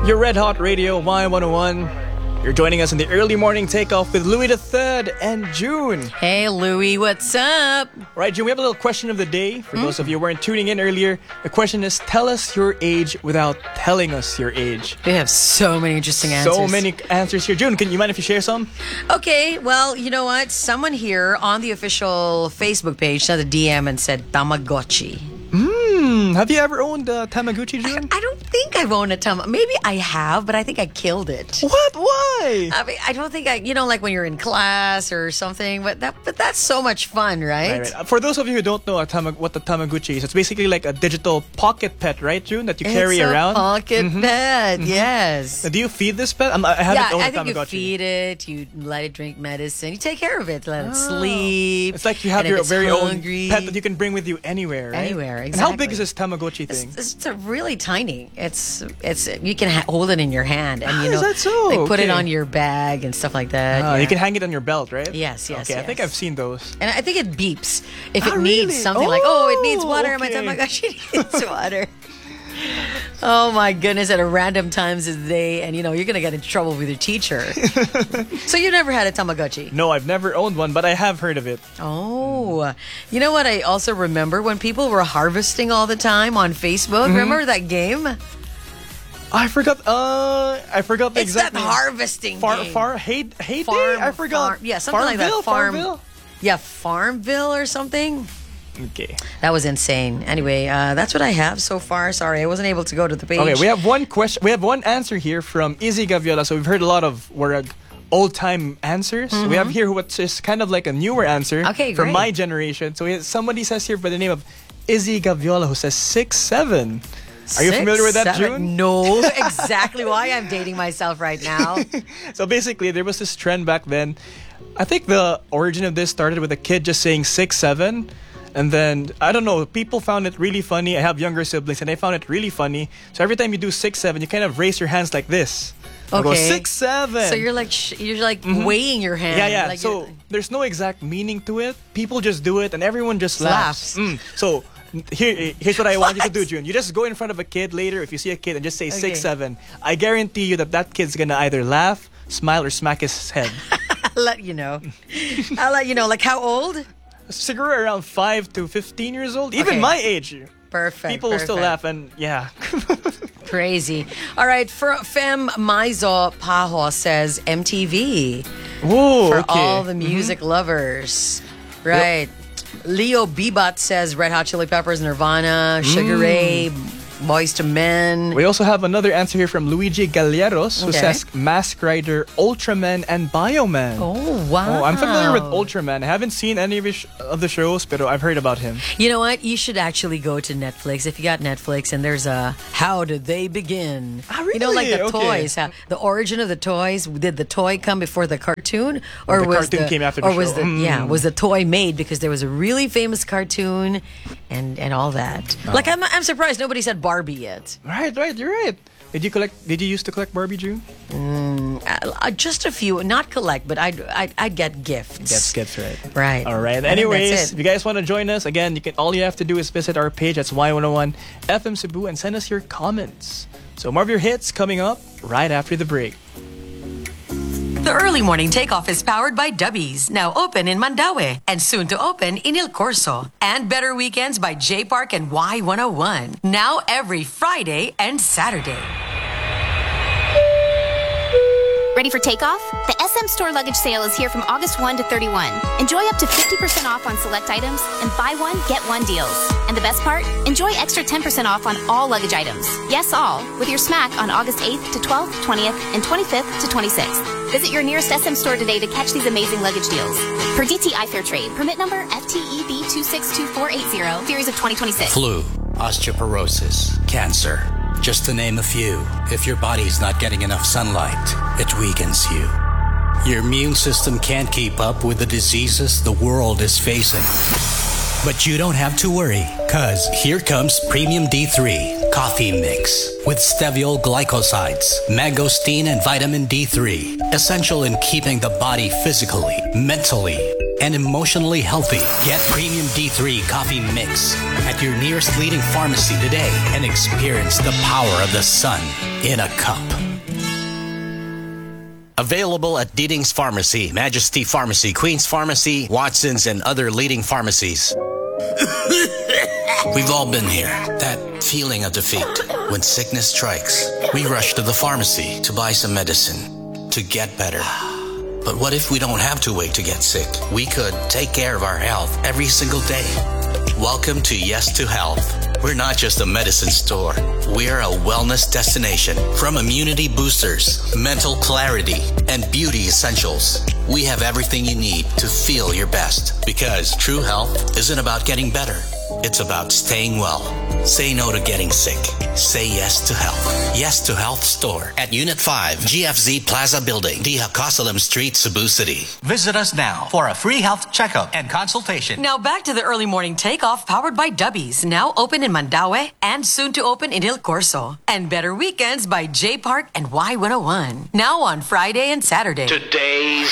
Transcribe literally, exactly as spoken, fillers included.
Your Red Hot Radio, Y one oh one. You're joining us in the early morning takeoff with Louis the Third and June. Hey, Louis, what's up? Right, June, we have a little question of the day. For mm. those of you who weren't tuning in earlier, the question is, tell us your age without telling us your age. We have so many interesting answers. So many answers here. June, can you mind if you share some? Okay, well, you know what? Someone here on the official Facebook page sent a D M and said Tamagotchi. Hmm, have you ever owned a Tamagotchi, June? I, I don't think I've owned a Tamagotchi. Maybe I have, but I think I killed it. What? Why? I mean, I don't think I, you know, like when you're in class or something, but that, but that's so much fun, right? Right, right. For those of you who don't know a tamag- what the Tamagotchi is, it's basically like a digital pocket pet, right, June, that you carry it's a around? pocket mm-hmm. pet, mm-hmm. yes. Now, do you feed this pet? I'm, I haven't yeah, owned I a think Tamagotchi. you feed it, you let it drink medicine, you take care of it, let oh. it sleep. It's like you have and your very hungry, own pet that you can bring with you anywhere, right? Anywhere, exactly. And how big is this Tamagotchi thing? It's, it's a really tiny. It's it's you can ha- hold it in your hand, and you ah, know, is that so? like put okay. it on your bag and stuff like that. Ah, yeah. You can hang it on your belt, right? Yes, yes. Okay, yes. I think I've seen those. And I think it beeps if ah, it really? needs something oh, like, oh, it needs water. Okay. My Tamagotchi needs water. Oh my goodness! At a random times of the day, and you know you're gonna get in trouble with your teacher. So you never had a Tamagotchi? No, I've never owned one, but I have heard of it. Oh, you know what? I also remember when people were harvesting all the time on Facebook. Mm-hmm. Remember that game? I forgot. Uh, I forgot the it's exact that name. harvesting far, game. Far, hey, hey, farm, I forgot. Farm, yeah, something Farmville? like that. Farm, Farmville? Yeah, Farmville or something. Okay. That was insane. Anyway, uh, that's what I have so far. Sorry, I wasn't able to go to the page. Okay, we have one question. We have one answer here from Izzy Gaviola. So we've heard a lot of warag old-time answers. Mm-hmm. We have here what's is kind of like a newer answer okay, from great. my generation. So we have, somebody says here by the name of Izzy Gaviola who says six seven. Are you Six, familiar with that, seven? June? No, exactly why I'm dating myself right now. So basically, there was this trend back then. I think the origin of this started with a kid just saying six seven. And then, I don't know, people found it really funny. I have younger siblings, and they found it really funny. So every time you do six seven, you kind of raise your hands like this. Okay. Go, six seven. So you're like sh- you're like mm-hmm. weighing your hand. Yeah, yeah. Like so there's no exact meaning to it. People just do it, and everyone just laughs. laughs. Mm. So here, here's what I want you to do, June. You just go in front of a kid later, if you see a kid, and just say okay. six seven. I guarantee you that that kid's gonna either laugh, smile, or smack his head. I'll let you know. I'll let you know. Like how old? Siguro around five to fifteen years old. Even okay. my age. Perfect. People perfect. will still laugh, and yeah. Crazy. All right, for Fem Maizo Paho says M T V. Whoa, for okay. all the music mm-hmm. lovers. Right. Yep. Leo Bibat says Red Hot Chili Peppers, Nirvana, Sugar mm. Ray, Boys to Men. We also have another answer here from Luigi Galleros who okay. says Mask Rider, Ultraman, and Bioman. Oh, wow. Oh, I'm familiar with Ultraman. I haven't seen any of, his sh- of the shows, but I've heard about him. You know what? You should actually go to Netflix. If you got Netflix and there's a How Did They Begin? Ah, really? You know, like the okay. toys. How, the origin of the toys. Did the toy come before the cartoon? Or the was cartoon the, came after the or show. Was the, mm. Yeah, was the toy made because there was a really famous cartoon and, and all that. Oh. Like, I'm, I'm surprised nobody said Barbie yet. Right, right, you're right. Did you collect? Did you used to collect Barbie, June? Mm, uh, just a few, not collect, but I'd, I'd I'd get gifts. Get gifts, right? Right. All right. Anyways, if you guys want to join us again, you can. All you have to do is visit our page. That's Y one oh one F M Cebu and send us your comments. So more of your hits coming up right after the break. The early morning takeoff is powered by Dubbies, now open in Mandaue and soon to open in Il Corso. And Better Weekends by J Park and Y one oh one, now every Friday and Saturday. Ready for takeoff? The S M Store luggage sale is here from August first to thirty-first. Enjoy up to fifty percent off on select items and buy one, get one deals. And the best part? Enjoy extra ten percent off on all luggage items. Yes, all, with your smack on August eighth to twelfth, twentieth, and twenty-fifth to twenty-sixth. Visit your nearest S M store today to catch these amazing luggage deals. Per D T I Fair Trade, permit number F T E B two six two four eight zero, series of twenty twenty-six. Flu, osteoporosis, cancer. Just to name a few, if your body's not getting enough sunlight, it weakens you. Your immune system can't keep up with the diseases the world is facing. But you don't have to worry, cause here comes Premium D three Coffee Mix with steviol glycosides, mangosteen, and vitamin D three. Essential in keeping the body physically, mentally, and emotionally healthy. Get Premium D three Coffee Mix at your nearest leading pharmacy today and experience the power of the sun in a cup. Available at Diding's Pharmacy, Majesty Pharmacy, Queen's Pharmacy, Watson's, and other leading pharmacies. We've all been here. That feeling of defeat. When sickness strikes, we rush to the pharmacy to buy some medicine to get better. But what if we don't have to wait to get sick? We could take care of our health every single day. Welcome to Yes to Health. We're not just a medicine store. We're a wellness destination. From immunity boosters, mental clarity, and beauty essentials, we have everything you need to feel your best. Because true health isn't about getting better. It's about staying well. Say no to getting sick. Say yes to health. Yes to Health Store at Unit five, G F Z Plaza Building, D. Hacosalam Street, Cebu City. Visit us now for a free health checkup and consultation. Now back to the early morning takeoff powered by Dubbies, now open in Mandaue and soon to open in Il Corso. And Better Weekends by J Park and Y one oh one, now on Friday and Saturday. Today's